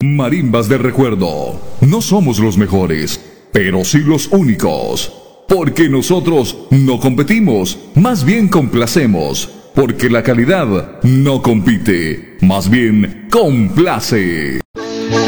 Marimbas de recuerdo. No somos los mejores, pero sí los únicos. Porque nosotros no competimos, más bien complacemos. Porque la calidad no compite, más bien complace.